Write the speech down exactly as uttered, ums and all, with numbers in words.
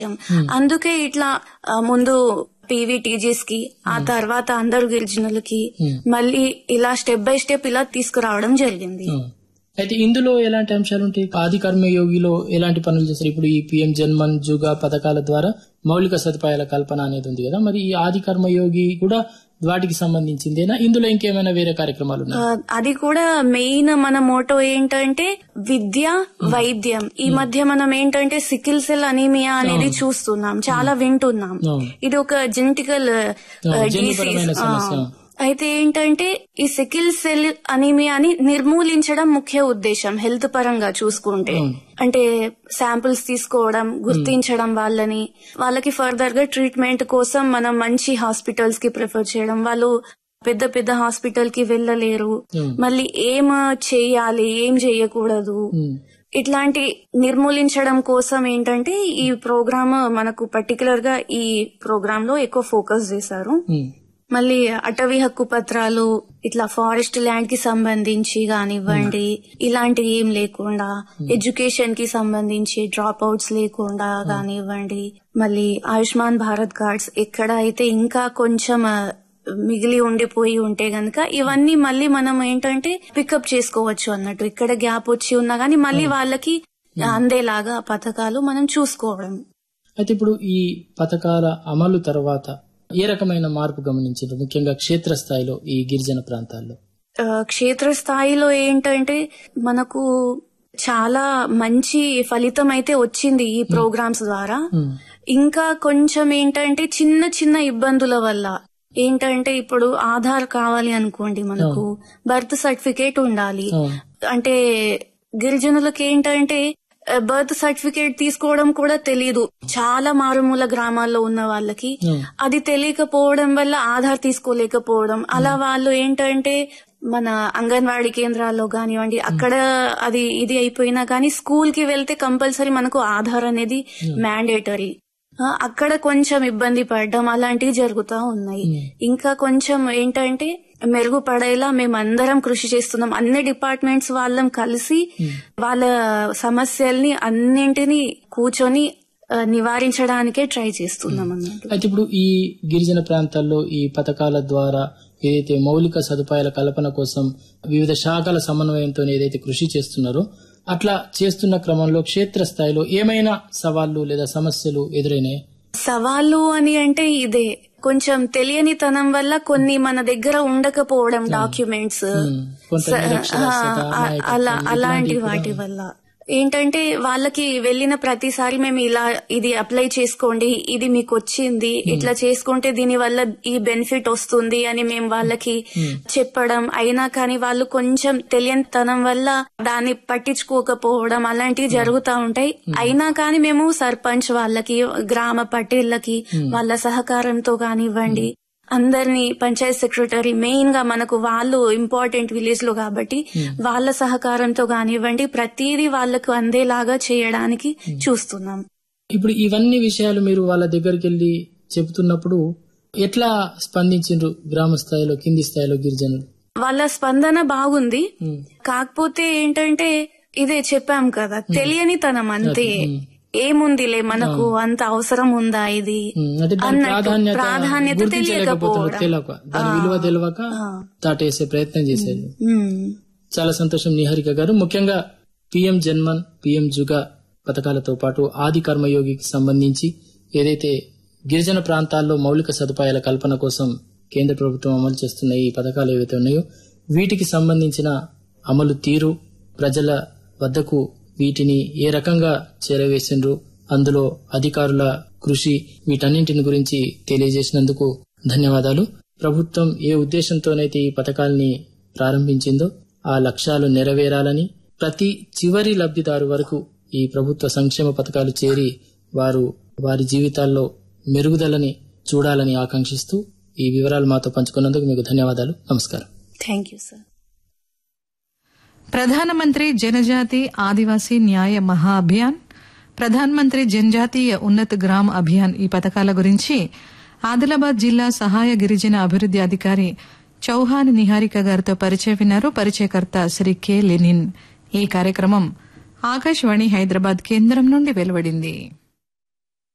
అందుకే ఇట్లా ముందు పీవీటీజీస్ కి ఆ తర్వాత అందరు గిరిజనులకి మళ్ళీ ఇలా స్టెప్ బై స్టెప్ ఇలా తీసుకురావడం జరిగింది. అయితే ఇందులో ఎలాంటి అంశాలు ఉంటాయి? ఆది కర్మయోగిలో ఎలాంటి పనులు చేస్తారు? ఇప్పుడు ఈ పిఎం జన్మన్ జుగా పథకాల ద్వారా మౌలిక సదుపాయాల కల్పన అనేది ఉంది కదా, మరి ఈ ఆది కర్మయోగి కూడా వాటికి సంబంధించిందేనా? ఇందులో ఇంకేమైనా వేరే కార్యక్రమాలు ఉన్నాయి? అది కూడా మెయిన్ మన మోటో ఏంటంటే విద్య వైద్యం. ఈ మధ్య మనం ఏంటంటే సికిల్ సెల్ అనీమియా అనేది చూస్తున్నాం, చాలా వింటున్నాం. ఇది ఒక జెనెటికల్ డిసీజ్. అయితే ఏంటంటే ఈ సికిల్ సెల్ అనీమియాని నిర్మూలించడం ముఖ్య ఉద్దేశం హెల్త్ పరంగా చూసుకుంటే. అంటే శాంపిల్స్ తీసుకోవడం, గుర్తించడం వాళ్ళని, వాళ్ళకి ఫర్దర్ గా ట్రీట్మెంట్ కోసం మనం మంచి హాస్పిటల్స్ కి ప్రిఫర్ చేయడం. వాళ్ళు పెద్ద పెద్ద హాస్పిటల్ కి వెళ్ళలేరు, మళ్ళీ ఏం చెయ్యాలి ఏం చెయ్యకూడదు, ఇట్లాంటి నిర్మూలించడం కోసం ఏంటంటే ఈ ప్రోగ్రామ్ మనకు పర్టికులర్ గా ఈ ప్రోగ్రామ్ లో ఎక్కువ ఫోకస్ చేశారు. మళ్ళీ అటవీ హక్కు పత్రాలు ఇట్లా ఫారెస్ట్ ల్యాండ్ కి సంబంధించి కానివ్వండి, ఇలాంటి ఏం లేకుండా, ఎడ్యుకేషన్ కి సంబంధించి డ్రాప్ అవుట్స్ లేకుండా కానివ్వండి, మళ్ళీ ఆయుష్మాన్ భారత్ కార్డ్స్ ఎక్కడ అయితే ఇంకా కొంచెం మిగిలి ఉండిపోయి ఉంటే గనక ఇవన్నీ మళ్ళీ మనం ఏంటంటే పికప్ చేసుకోవచ్చు అన్నట్టు. ఇక్కడ గ్యాప్ వచ్చి ఉన్నా గానీ మళ్ళీ వాళ్ళకి అందేలాగా పథకాలు మనం చూసుకోవడం. అయితే ఇప్పుడు ఈ పథకాల అమలు తర్వాత ఏ రకమైన మార్పు గమనించారు, ముఖ్యంగా క్షేత్రస్థాయిలో ఈ గిరిజన ప్రాంతాల్లో? క్షేత్రస్థాయిలో ఏంటంటే మనకు చాలా మంచి ఫలితం అయితే వచ్చింది ఈ ప్రోగ్రామ్స్ ద్వారా. ఇంకా కొంచెం ఏంటంటే చిన్న చిన్న ఇబ్బందుల వల్ల ఏంటంటే ఇప్పుడు ఆధార్ కావాలి అనుకోండి, మనకు బర్త్ సర్టిఫికేట్ ఉండాలి. అంటే గిరిజనులకు ఏంటంటే బర్త్ సర్టిఫికేట్ తీసుకోవడం కూడా తెలీదు. చాలా మారుమూల గ్రామాల్లో ఉన్న వాళ్ళకి అది తెలియకపోవడం వల్ల ఆధార్ తీసుకోలేకపోవడం, అలా వాళ్ళు ఏంటంటే మన అంగన్వాడీ కేంద్రాల్లో కానివ్వండి అక్కడ అది ఇది అయిపోయినా కానీ స్కూల్ కి వెళ్తే కంపల్సరీ మనకు ఆధార్ అనేది మ్యాండేటరీ. అక్కడ కొంచెం ఇబ్బంది పడడం అలాంటివి జరుగుతా ఉన్నాయి. ఇంకా కొంచెం ఏంటంటే మెరుగుపడేలా మేమందరం కృషి చేస్తున్నాం. అన్ని డిపార్ట్మెంట్స్ వాళ్ళం కలిసి వాళ్ళ సమస్యల్ని అన్నింటినీ కూర్చొని నివారించడానికే ట్రై చేస్తున్నాం అన్నట్టు. అయితే ఇప్పుడు ఈ గిరిజన ప్రాంతాల్లో ఈ పథకాల ద్వారా ఏదైతే మౌలిక సదుపాయాల కల్పన కోసం వివిధ శాఖల సమన్వయంతో ఏదైతే కృషి చేస్తున్నారో అట్లా చేస్తున్న క్రమంలో క్షేత్రస్థాయిలో ఏమైనా సవాళ్లు లేదా సమస్యలు ఎదురైనాయి? సవాళ్లు అని అంటే ఇదే కొంచెం తెలియనితనం వల్ల కొన్ని మన దగ్గర ఉండకపోవడం, డాక్యుమెంట్స్ అలా అలాంటి వాటి వల్ల ఏంటంటే వాళ్ళకి వెళ్లిన ప్రతిసారి మేము ఇలా ఇది అప్లై చేసుకోండి, ఇది మీకు వచ్చింది, ఇట్లా చేసుకుంటే దీని వల్ల ఈ బెనిఫిట్ వస్తుంది అని మేము వాళ్ళకి చెప్పడం, అయినా కానీ వాళ్ళు కొంచెం తెలియనితనం వల్ల దాన్ని పట్టించుకోకపోవడం అలాంటివి జరుగుతూ ఉంటాయి. అయినా కానీ మేము సర్పంచ్ వాళ్ళకి, గ్రామ పటేళ్లకి వాళ్ళ సహకారంతో కానివ్వండి, అందరినీ పంచాయత్ సెక్రటరీ మెయిన్ గా మనకు వాళ్ళు ఇంపార్టెంట్ విలేజ్ లో కాబట్టి వాళ్ళ సహకారంతో కానివ్వండి ప్రతిదీ వాళ్లకు అందేలాగా చేయడానికి చూస్తున్నాం. ఇప్పుడు ఇవన్నీ విషయాలు మీరు వాళ్ళ దగ్గరికి వెళ్లి చెబుతున్నప్పుడు ఎట్లా స్పందించారు గ్రామ స్థాయిలో, కింది స్థాయిలో గిరిజనులు? వాళ్ళ స్పందన బాగుంది. కాకపోతే ఏంటంటే ఇదే చెప్పాం కదా, తెలియనితనం అంతే. ఏముందిలే మనకు అంత అవసరం ఉందా ఇది అన్నట్టు ప్రాధాన్యత తెలియకపోవడం, విలువ తెలియక దాటేసే ప్రయత్నం చేసేది. చాలా సంతోషం నిహారిక గారు. ముఖ్యంగా పిఎం జన్మన్, పిఎం జుగా పథకాలతో పాటు ఆది కర్మయోగికి సంబంధించి ఏదైతే గిరిజన ప్రాంతాల్లో మౌలిక సదుపాయాల కల్పన కోసం కేంద్ర ప్రభుత్వం అమలు చేస్తున్న ఈ పథకాలు ఏవైతే ఉన్నాయో వీటికి సంబంధించిన అమలు తీరు, ప్రజల వద్దకు వీటిని ఏ రకంగా చేరవేసిండ్రు, అందులో అధికారుల కృషి, వీటన్నింటిని గురించి తెలియజేసినందుకు ధన్యవాదాలు. ప్రభుత్వం ఏ ఉద్దేశంతోనైతే ఈ పథకాల్ని ప్రారంభించిందో ఆ లక్ష్యాలు నెరవేరాలని, ప్రతి చివరి లబ్ధిదారు వరకు ఈ ప్రభుత్వ సంక్షేమ పథకాలు చేరి వారు వారి జీవితాల్లో మెరుగుదలని చూడాలని ఆకాంక్షిస్తూ ఈ వివరాలు మాతో పంచుకున్నందుకు మీకు ధన్యవాదాలు. నమస్కారం. Thank you sir. ప్రధానమంత్రి జనజాతి ఆదివాసీ న్యాయ మహా అభియాన్, ప్రధానమంత్రి జనజాతీయ ఉన్నత గ్రామ్ అభియాన్ ఈ పథకాల గురించి ఆదిలాబాద్ జిల్లా సహాయ గిరిజన అభివృద్ది అధికారి చౌహాన్ నిహారిక గారితో పరిచయం విన్నారు. పరిచయకర్త శ్రీ కె లెనిన్. ఈ కార్యక్రమం ఆకాశవాణి హైదరాబాద్ కేంద్రం నుండి వెలువడింది.